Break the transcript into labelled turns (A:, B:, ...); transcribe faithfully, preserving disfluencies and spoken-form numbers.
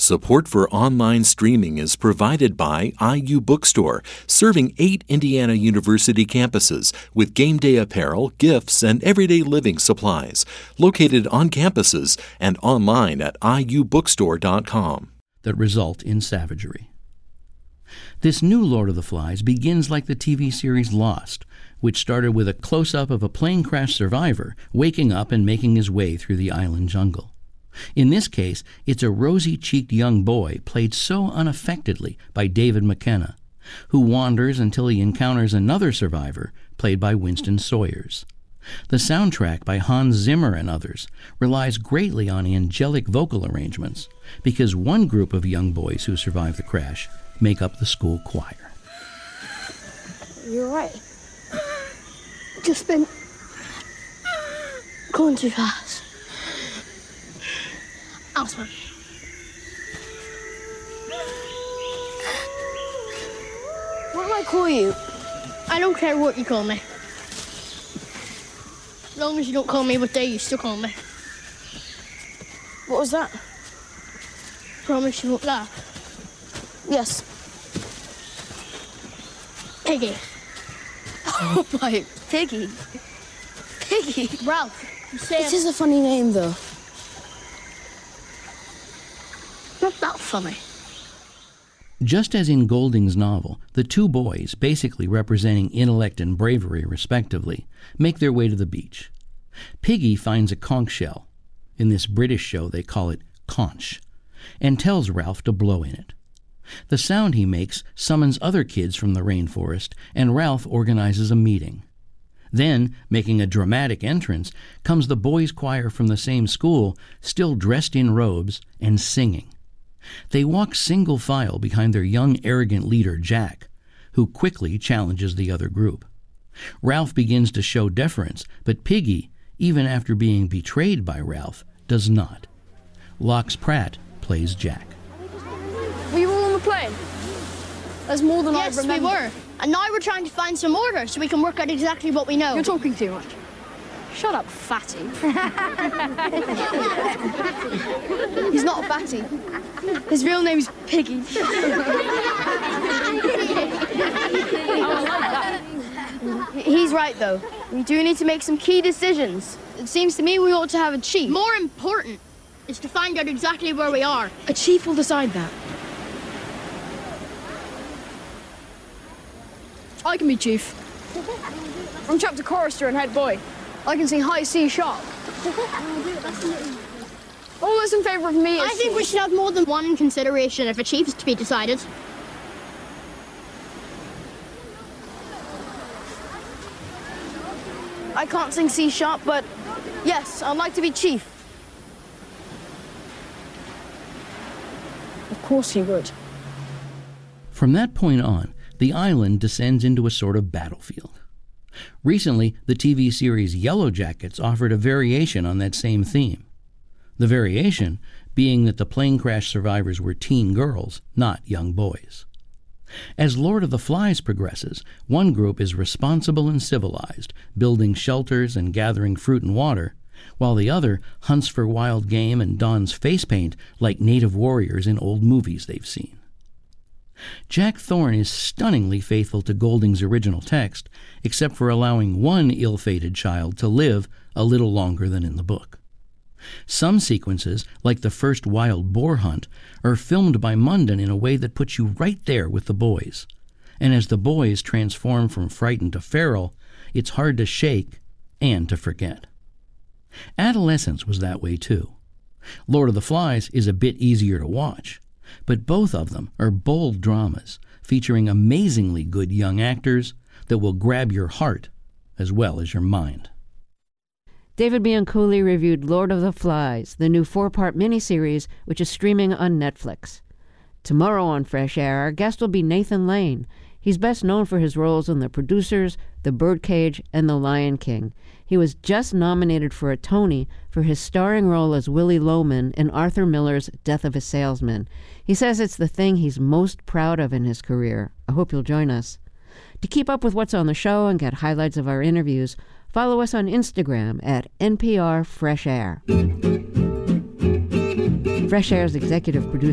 A: Support for online streaming is provided by I U Bookstore, serving eight Indiana University campuses with game day apparel, gifts, and everyday living supplies. Located on campuses and online at I U bookstore dot com.
B: That result in savagery. This new Lord of the Flies begins like the T V series Lost, which started with a close-up of a plane crash survivor waking up and making his way through the island jungle. In this case, it's a rosy-cheeked young boy played so unaffectedly by David McKenna, who wanders until he encounters another survivor played by Winston Sawyers. The soundtrack by Hans Zimmer and others relies greatly on angelic vocal arrangements because one group of young boys who survive the crash make up the school choir.
C: You're right. Just been going too fast. Osman. What do I call you? I don't care what you call me. As long as you don't call me what they used to call me. What was that? Promise you won't laugh. Yes. Piggy. Oh my, Piggy. Piggy. Ralph, you say it is a funny name, though. Not that funny.
B: Just as in Golding's novel, the two boys, basically representing intellect and bravery respectively, make their way to the beach. Piggy finds a conch shell. In this British show they call it conch, and tells Ralph to blow in it. The sound he makes summons other kids from the rainforest, and Ralph organizes a meeting. Then, making a dramatic entrance, comes the boys' choir from the same school, still dressed in robes, and singing. They walk single file behind their young, arrogant leader, Jack, who quickly challenges the other group. Ralph begins to show deference, but Piggy, even after being betrayed by Ralph, does not. Lox Pratt plays Jack.
C: Were you all on the plane? There's more than
D: yes,
C: I remember.
D: Yes, we were. And now we're trying to find some order so we can work out exactly what we know.
C: You're talking too much. Shut up, fatty. He's not a fatty. His real name's Piggy. He's right, though. We do need to make some key decisions. It seems to me we ought to have a chief.
D: More important is to find out exactly where we are.
C: A chief will decide that. I can be chief. I'm chapter chorister and head boy. I can sing high C sharp. All those in favor of me is...
D: I think we should have more than one consideration if a chief is to be decided.
C: I can't sing C sharp, but yes, I'd like to be chief. Of course he would.
B: From that point on, the island descends into a sort of battlefield. Recently, the T V series Yellow Jackets offered a variation on that same theme. The variation being that the plane crash survivors were teen girls, not young boys. As Lord of the Flies progresses, one group is responsible and civilized, building shelters and gathering fruit and water, while the other hunts for wild game and dons face paint like native warriors in old movies they've seen. Jack Thorne is stunningly faithful to Golding's original text, except for allowing one ill-fated child to live a little longer than in the book. Some sequences, like the first wild boar hunt, are filmed by Munden in a way that puts you right there with the boys. And as the boys transform from frightened to feral, it's hard to shake and to forget. Adolescence was that way too. Lord of the Flies is a bit easier to watch, but both of them are bold dramas featuring amazingly good young actors that will grab your heart as well as your mind.
E: David Bianculli reviewed Lord of the Flies, the new four-part miniseries which is streaming on Netflix. Tomorrow on Fresh Air, our guest will be Nathan Lane. He's best known for his roles in The Producers, The Birdcage, and The Lion King. He was just nominated for a Tony for his starring role as Willie Loman in Arthur Miller's Death of a Salesman. He says it's the thing he's most proud of in his career. I hope you'll join us. To keep up with what's on the show and get highlights of our interviews, follow us on Instagram at N P R Fresh Air. Fresh Air's executive producer